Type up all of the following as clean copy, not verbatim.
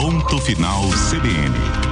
Ponto Final CBN.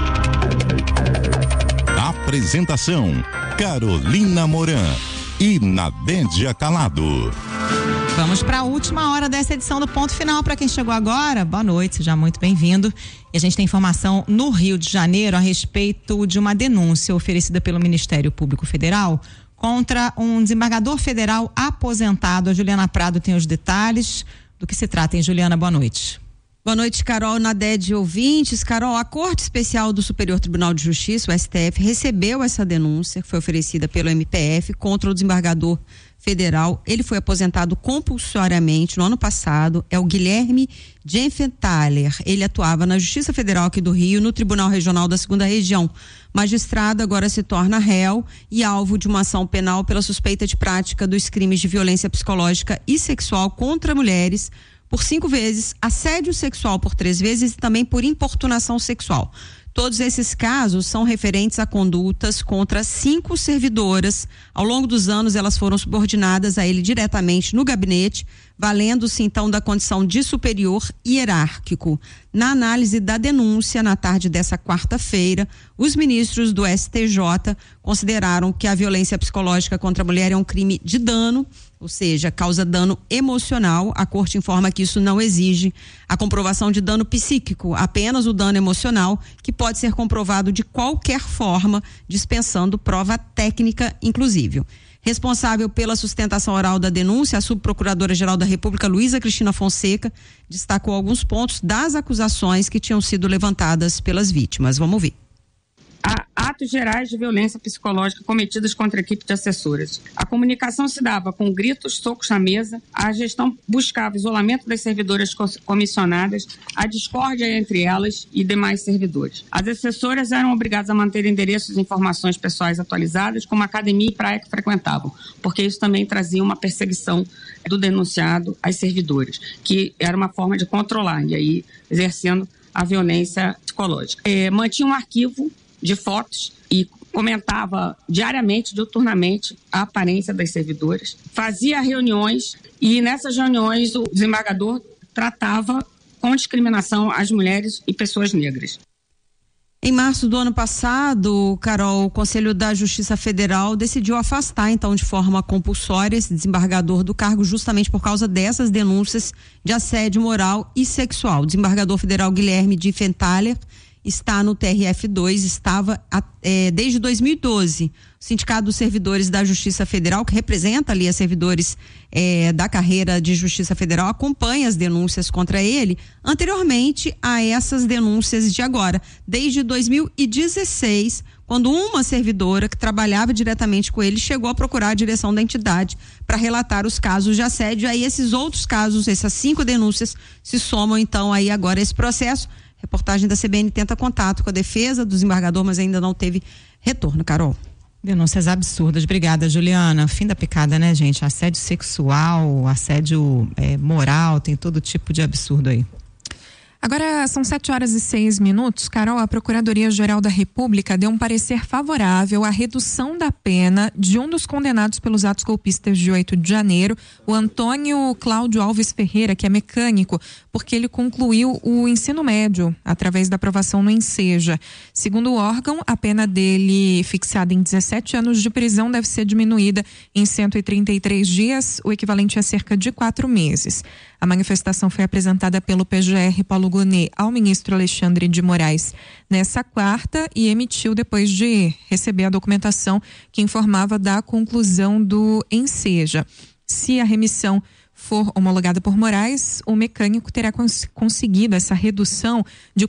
Apresentação: Carolina Moran e Nadédia Calado. Vamos para a última hora dessa edição do Ponto Final. Para quem chegou agora, boa noite, seja muito bem-vindo. E a gente tem informação no Rio de Janeiro a respeito de uma denúncia oferecida pelo Ministério Público Federal contra um desembargador federal aposentado. A Juliana Prado tem os detalhes do que se trata, hein, Juliana? Boa noite. Boa noite, Carol, Nadédia, ouvintes. Carol, a Corte Especial do Superior Tribunal de Justiça, o STF, recebeu essa denúncia que foi oferecida pelo MPF contra o desembargador federal. Ele foi aposentado compulsoriamente no ano passado. É o Guilherme Diefenthaler. Ele atuava na Justiça Federal aqui do Rio, no Tribunal Regional da 2ª Região. Magistrado, agora se torna réu e alvo de uma ação penal pela suspeita de prática dos crimes de violência psicológica e sexual contra mulheres por 5 vezes, assédio sexual por 3 vezes e também por importunação sexual. Todos esses casos são referentes a condutas contra 5 servidoras. Ao longo dos anos, elas foram subordinadas a ele diretamente no gabinete, valendo-se então da condição de superior hierárquico. Na análise da denúncia, na tarde dessa quarta-feira, os ministros do STJ consideraram que a violência psicológica contra a mulher é um crime de dano, ou seja, causa dano emocional. A Corte informa que isso não exige a comprovação de dano psíquico, apenas o dano emocional, que pode ser comprovado de qualquer forma, dispensando prova técnica, inclusive. Responsável pela sustentação oral da denúncia, a subprocuradora-geral da República, Luísa Cristina Fonseca, destacou alguns pontos das acusações que tinham sido levantadas pelas vítimas. Vamos ouvir. Há atos gerais de violência psicológica cometidos contra a equipe de assessoras. A comunicação se dava com gritos, socos na mesa, a gestão buscava isolamento das servidoras comissionadas, a discórdia entre elas e demais servidores. As assessoras eram obrigadas a manter endereços e informações pessoais atualizadas, como a academia e praia que frequentavam, porque isso também trazia uma perseguição do denunciado às servidoras, que era uma forma de controlar, e aí exercendo a violência psicológica. Mantinha um arquivo de fotos e comentava diariamente, diuturnamente, a aparência das servidoras. Fazia reuniões e nessas reuniões o desembargador tratava com discriminação as mulheres e pessoas negras. Em março do ano passado, Carol, o Conselho da Justiça Federal decidiu afastar, então, de forma compulsória esse desembargador do cargo justamente por causa dessas denúncias de assédio moral e sexual. O desembargador federal Guilherme Diefenthaler está no TRF2, estava desde 2012. O Sindicato dos Servidores da Justiça Federal, que representa ali as servidores da carreira de Justiça Federal, acompanha as denúncias contra ele anteriormente a essas denúncias de agora. Desde 2016, quando uma servidora que trabalhava diretamente com ele chegou a procurar a direção da entidade para relatar os casos de assédio. Aí esses outros casos, essas 5 denúncias se somam então aí agora a esse processo. Reportagem da CBN tenta contato com a defesa do desembargador, mas ainda não teve retorno, Carol. Denúncias absurdas. Obrigada, Juliana. Fim da picada, né, gente? Assédio sexual, assédio moral, tem todo tipo de absurdo aí. Agora são 7h06. Carol, a Procuradoria-Geral da República deu um parecer favorável à redução da pena de um dos condenados pelos atos golpistas de 8 de janeiro, o Antônio Cláudio Alves Ferreira, que é mecânico, porque ele concluiu o ensino médio através da aprovação no Enseja. Segundo o órgão, a pena dele, fixada em 17 anos de prisão, deve ser diminuída em 133 dias, o equivalente a cerca de 4 meses. A manifestação foi apresentada pelo PGR Paulo Gonet ao ministro Alexandre de Moraes nessa quarta e emitiu depois de receber a documentação que informava da conclusão do Enseja. Se a remissão for homologada por Moraes, o mecânico terá conseguido essa redução de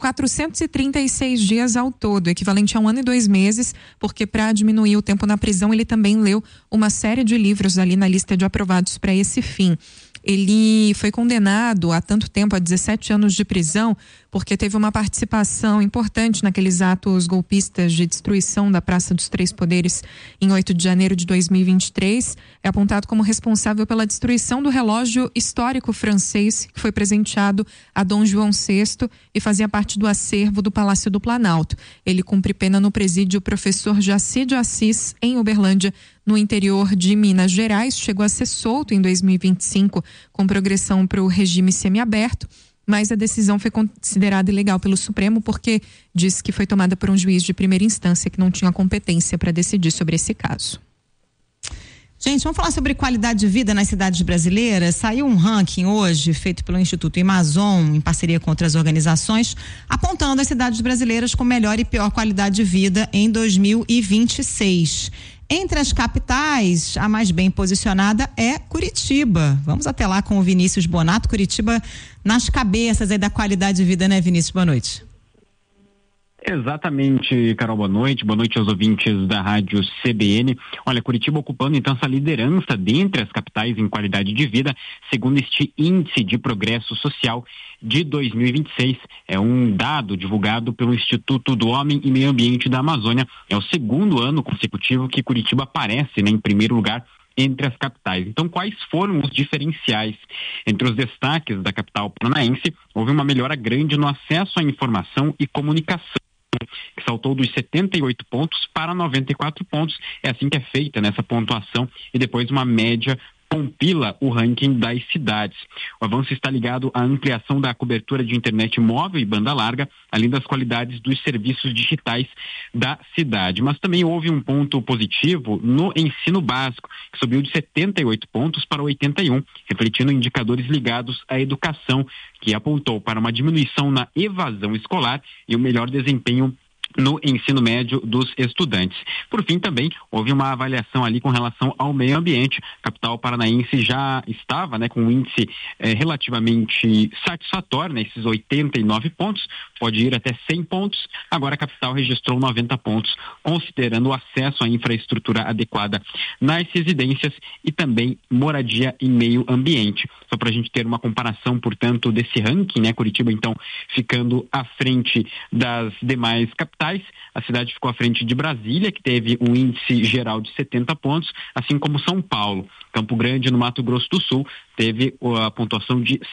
436 dias ao todo, equivalente a 1 ano e 2 meses, porque para diminuir o tempo na prisão ele também leu uma série de livros ali na lista de aprovados para esse fim. Ele foi condenado há tanto tempo, a 17 anos de prisão, porque teve uma participação importante naqueles atos golpistas de destruição da Praça dos Três Poderes em 8 de janeiro de 2023. É apontado como responsável pela destruição do relógio histórico francês que foi presenteado a Dom João VI e fazia parte do acervo do Palácio do Planalto. Ele cumpre pena no presídio Professor Jaci de Assis, em Uberlândia, no interior de Minas Gerais. Chegou a ser solto em 2025 com progressão para o regime semiaberto. mas a decisão foi considerada ilegal pelo Supremo porque disse que foi tomada por um juiz de primeira instância que não tinha competência para decidir sobre esse caso. Gente, vamos falar sobre qualidade de vida nas cidades brasileiras. Saiu um ranking hoje, feito pelo Instituto Amazon, em parceria com outras organizações, apontando as cidades brasileiras com melhor e pior qualidade de vida em 2026. Entre as capitais, a mais bem posicionada é Curitiba. Vamos até lá com o Vinícius Bonato. Curitiba nas cabeças aí da qualidade de vida, né, Vinícius? Boa noite. Exatamente, Carol, boa noite aos ouvintes da Rádio CBN. Olha, Curitiba ocupando então essa liderança dentre as capitais em qualidade de vida, segundo este Índice de Progresso Social de 2026. É um dado divulgado pelo Instituto do Homem e Meio Ambiente da Amazônia. É o segundo ano consecutivo que Curitiba aparece, né, em primeiro lugar entre as capitais. Então, quais foram os diferenciais? Entre os destaques da capital paranaense, houve uma melhora grande no acesso à informação e comunicação, que saltou dos 78 pontos para 94 pontos. É assim que é feita nessa pontuação e depois uma média compila o ranking das cidades. O avanço está ligado à ampliação da cobertura de internet móvel e banda larga, além das qualidades dos serviços digitais da cidade. Mas também houve um ponto positivo no ensino básico, que subiu de 78 pontos para 81, refletindo indicadores ligados à educação, que apontou para uma diminuição na evasão escolar e um melhor desempenho no ensino médio dos estudantes. Por fim, também houve uma avaliação ali com relação ao meio ambiente. A capital paranaense já estava, né, com um índice relativamente satisfatório, né, esses 89 pontos, pode ir até 100 pontos. Agora a capital registrou 90 pontos, considerando o acesso à infraestrutura adequada nas residências e também moradia e meio ambiente. Só para a gente ter uma comparação, portanto, desse ranking, né, Curitiba então ficando à frente das demais capitais. A cidade ficou à frente de Brasília, que teve um índice geral de 70 pontos, assim como São Paulo. Campo Grande, no Mato Grosso do Sul, teve a pontuação de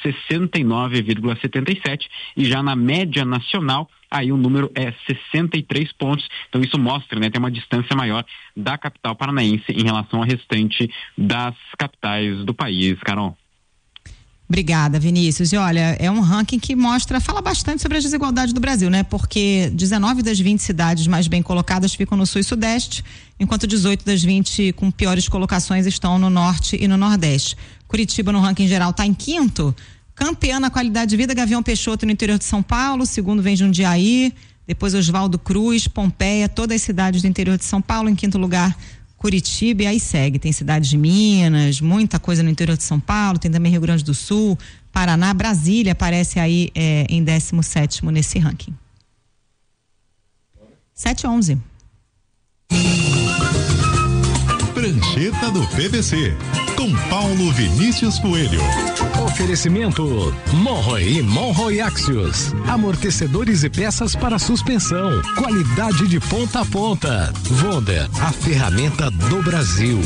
69,77 e já na média nacional, aí o número é 63 pontos. Então isso mostra, né, tem uma distância maior da capital paranaense em relação ao restante das capitais do país. Carol. Obrigada, Vinícius. E olha, é um ranking que fala bastante sobre a desigualdade do Brasil, né? Porque 19 das 20 cidades mais bem colocadas ficam no sul e sudeste, enquanto 18 das 20 com piores colocações estão no norte e no nordeste. Curitiba, no ranking geral, está em quinto. Campeã na qualidade de vida, Gavião Peixoto, no interior de São Paulo. Segundo vem Jundiaí, depois Oswaldo Cruz, Pompeia, todas as cidades do interior de São Paulo. Em quinto lugar, Curitiba, e aí segue, tem cidades de Minas, muita coisa no interior de São Paulo, tem também Rio Grande do Sul, Paraná, Brasília aparece aí em 17º nesse ranking. 7:11. Prancheta do PVC, com Paulo Vinícius Coelho. Oferecimento Monroe e Monroe Axios, amortecedores e peças para suspensão, qualidade de ponta a ponta. Wonder, a ferramenta do Brasil.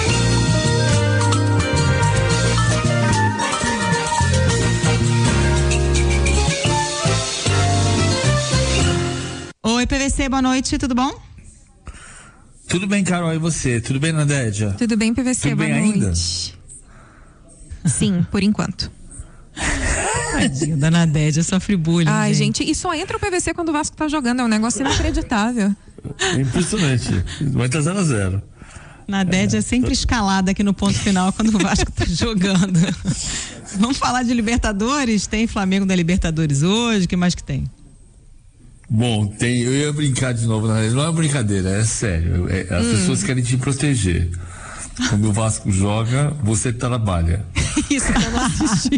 Oi, PVC, boa noite, tudo bom? Tudo bem, Carol, e você? Tudo bem, Nadédia? Tudo bem, PVC, Tudo boa bem noite. ainda? Sim, por enquanto. Tadinho da Nadédia, sofre bullying. Ai, gente, e só entra o PVC quando o Vasco tá jogando, é um negócio inacreditável. É impressionante, vai estar 0-0. Nadédia é sempre escalada aqui no ponto final quando o Vasco tá jogando. Vamos falar de Libertadores? Tem Flamengo da Libertadores hoje, o que mais que tem? Bom, eu ia brincar de novo, na verdade, não é brincadeira, é sério. As pessoas querem te proteger. Quando o Vasco joga, você trabalha. Isso, eu não assisti.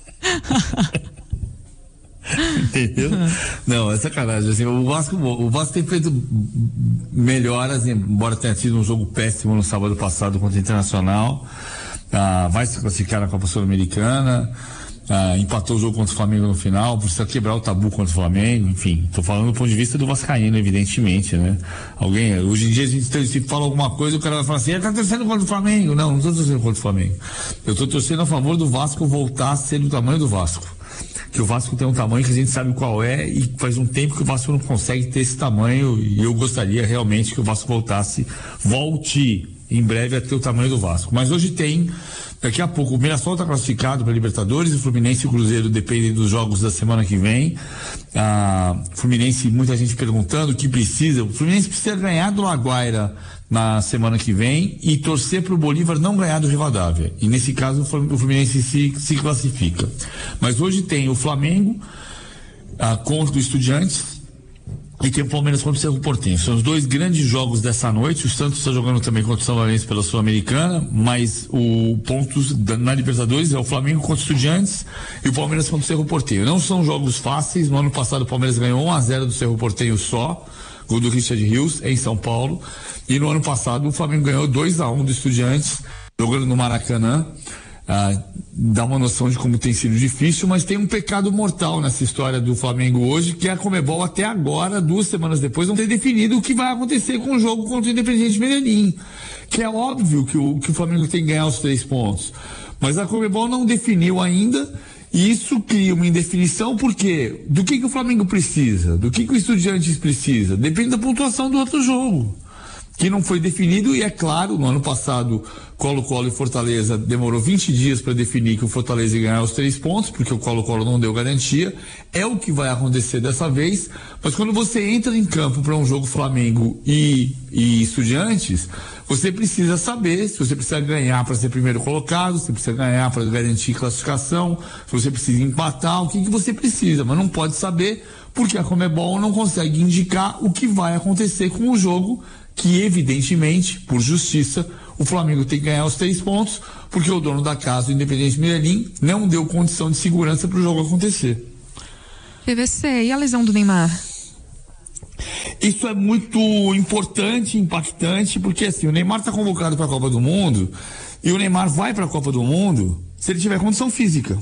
Entendeu? Não, é sacanagem. Assim, o Vasco tem feito melhoras, embora tenha tido um jogo péssimo no sábado passado contra o Internacional. Vai se classificar na Copa Sul-Americana. Empatou o jogo contra o Flamengo no final, precisa quebrar o tabu contra o Flamengo, enfim, tô falando do ponto de vista do vascaíno, evidentemente, né? Hoje em dia a gente se fala alguma coisa, o cara vai falar assim, tá torcendo contra o Flamengo. Não tô torcendo contra o Flamengo. Eu tô torcendo a favor do Vasco voltar a ser do tamanho do Vasco. Que o Vasco tem um tamanho que a gente sabe qual é e faz um tempo que o Vasco não consegue ter esse tamanho, e eu gostaria realmente que o Vasco volte em breve vai ter o tamanho do Vasco. Mas hoje tem, daqui a pouco, o Mirassol está classificado para Libertadores, o Fluminense e o Cruzeiro dependem dos jogos da semana que vem. Fluminense, muita gente perguntando o que precisa. O Fluminense precisa ganhar do Laguaira na semana que vem e torcer para o Bolívar não ganhar do Rivadavia. E nesse caso o Fluminense se classifica. Mas hoje tem o Flamengo contra o Estudiantes e tem o Palmeiras contra o Cerro Porteño. São os dois grandes jogos dessa noite. O Santos está jogando também contra o São Lourenço pela Sul-Americana, mas o pontos na Libertadores é o Flamengo contra o Estudiantes e o Palmeiras contra o Cerro Porteño. Não são jogos fáceis. No ano passado o Palmeiras ganhou 1-0 do Cerro Porteño só, gol do Richard Rios em São Paulo, e no ano passado o Flamengo ganhou 2-1 do Estudiantes, jogando no Maracanã. Dá uma noção de como tem sido difícil, mas tem um pecado mortal nessa história do Flamengo hoje, que é a Conmebol até agora, 2 semanas depois, não ter definido o que vai acontecer com o jogo contra o Independiente Medellín, que é óbvio que o Flamengo tem que ganhar os 3 pontos, mas a Conmebol não definiu ainda, e isso cria uma indefinição, porque do que o Flamengo precisa, do que o Estudiantes precisa, depende da pontuação do outro jogo, que não foi definido. E é claro, no ano passado Colo-Colo e Fortaleza demorou 20 dias para definir que o Fortaleza ia ganhar os 3 pontos, porque o Colo-Colo não deu garantia. É o que vai acontecer dessa vez, mas quando você entra em campo para um jogo Flamengo e Estudiantes, você precisa saber se você precisa ganhar para ser primeiro colocado, se você precisa ganhar para garantir classificação, se você precisa empatar, o que você precisa, mas não pode saber porque a Conmebol não consegue indicar o que vai acontecer com o jogo, que evidentemente, por justiça, o Flamengo tem que ganhar os 3 pontos, porque o dono da casa, o Independiente Medellín, não deu condição de segurança para o jogo acontecer. PVC, e a lesão do Neymar? Isso é muito importante, impactante, porque assim, o Neymar está convocado para a Copa do Mundo, e o Neymar vai para a Copa do Mundo se ele tiver condição física.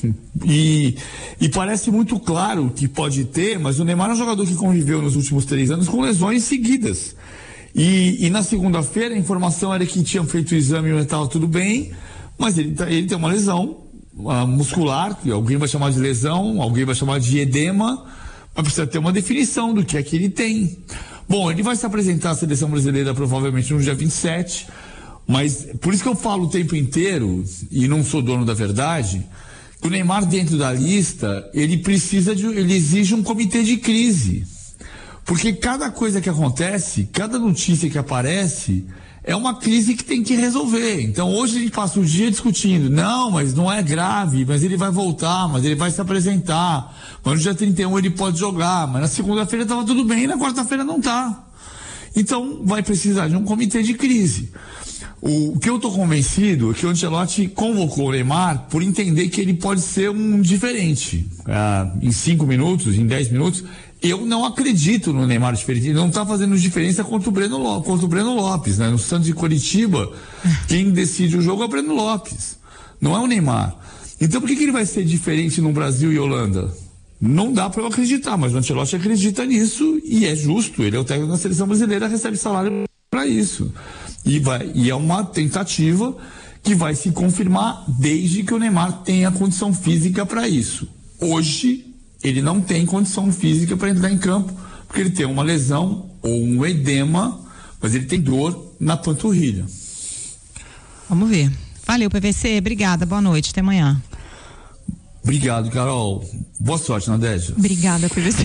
E parece muito claro que pode ter, mas o Neymar é um jogador que conviveu nos últimos 3 anos com lesões seguidas. E na segunda-feira a informação era que tinham feito o exame e estava tudo bem, mas ele tem uma lesão muscular, que alguém vai chamar de lesão, alguém vai chamar de edema, mas precisa ter uma definição do que é que ele tem. Bom, ele vai se apresentar à seleção brasileira provavelmente no dia 27, mas por isso que eu falo o tempo inteiro, e não sou dono da verdade, que o Neymar dentro da lista, ele exige um comitê de crise. Porque cada coisa que acontece, cada notícia que aparece, é uma crise que tem que resolver. Então hoje a gente passa o dia discutindo, não, mas não é grave, mas ele vai voltar, mas ele vai se apresentar, mas no dia 31 ele pode jogar, mas na segunda-feira estava tudo bem e na quarta-feira não está. Então vai precisar de um comitê de crise. O que eu estou convencido é que o Ancelotti convocou o Neymar por entender que ele pode ser um diferente. Em 5 minutos, em 10 minutos, eu não acredito no Neymar diferente. Ele não está fazendo diferença contra o Breno Lopes, né? No Santos de Curitiba, quem decide o jogo é o Breno Lopes, não é o Neymar. Então por que ele vai ser diferente no Brasil e Holanda? Não dá para eu acreditar, mas o Ancelotti acredita nisso e é justo. Ele é o técnico da seleção brasileira, recebe salário para isso. E é uma tentativa que vai se confirmar desde que o Neymar tenha condição física para isso. Hoje, ele não tem condição física para entrar em campo, porque ele tem uma lesão ou um edema, mas ele tem dor na panturrilha. Vamos ver. Valeu, PVC. Obrigada. Boa noite. Até amanhã. Obrigado, Carol. Boa sorte, Nadégia. Obrigada, PVC.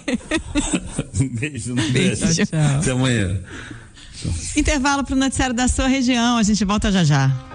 Um beijo, Nadégia. Até amanhã. Intervalo para o noticiário da sua região. A gente volta já já.